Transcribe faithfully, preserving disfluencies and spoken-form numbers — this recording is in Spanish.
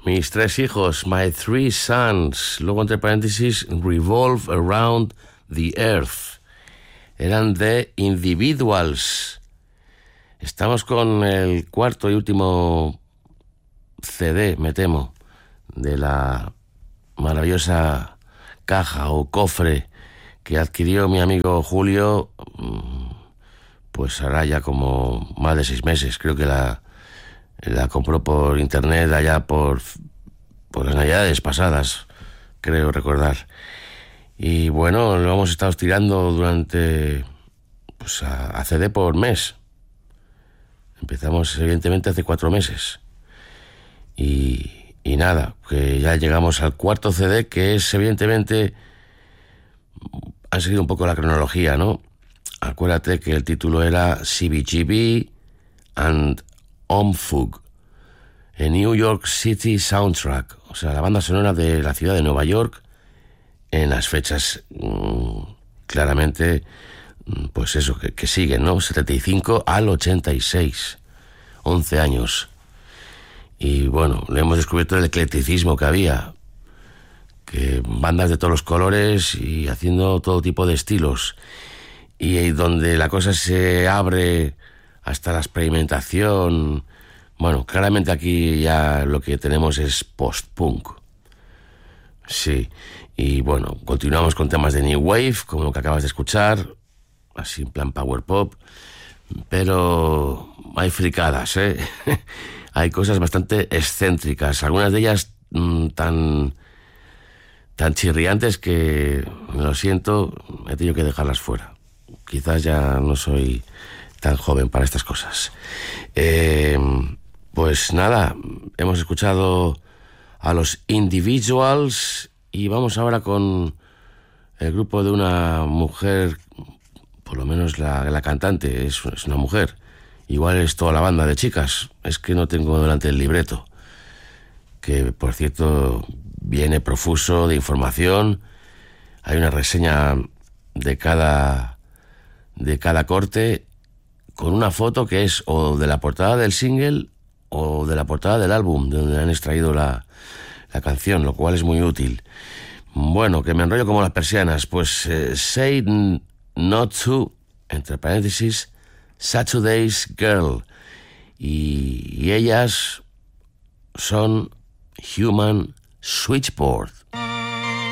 Mis tres hijos, my three sons, luego entre paréntesis, revolve around the earth. Eran The Individuals. Estamos con el cuarto y último C D, me temo, de la maravillosa caja o cofre que adquirió mi amigo Julio, pues hará ya como más de seis meses. Creo que la, la compró por internet allá por, por las navidades pasadas, creo recordar. Y bueno, lo hemos estado estirando durante, pues a, a C D por mes. Empezamos evidentemente hace cuatro meses. Y, y nada, que ya llegamos al cuarto C D, que es evidentemente... Han seguido un poco la cronología, ¿no? Acuérdate que el título era C B G B and Omfug, a New York City Soundtrack, o sea, la banda sonora de la ciudad de Nueva York en las fechas mmm, claramente, pues eso, que, que siguen, ¿no? setenta y cinco al ochenta y seis, once años. Y bueno, le hemos descubierto el eclecticismo que había, que bandas de todos los colores y haciendo todo tipo de estilos, y donde la cosa se abre hasta la experimentación. Bueno, claramente aquí ya lo que tenemos es post-punk. Sí, y bueno, continuamos con temas de New Wave, como lo que acabas de escuchar, así en plan power pop, pero hay fricadas, ¿eh? Hay cosas bastante excéntricas, algunas de ellas mmm, tan... tan chirriantes que, lo siento, he tenido que dejarlas fuera. Quizás ya no soy tan joven para estas cosas. Eh, pues nada, hemos escuchado a los Individuals y vamos ahora con el grupo de una mujer, por lo menos la, la cantante es, es una mujer. Igual es toda la banda de chicas, es que no tengo delante el libreto, que por cierto viene profuso de información. Hay una reseña de cada de cada corte con una foto que es o de la portada del single o de la portada del álbum de donde han extraído la, la canción, lo cual es muy útil. Bueno, que me enrollo como las persianas. Pues eh, Say Not To, entre paréntesis, Saturday's Girl, y, y ellas son Human Switchboard.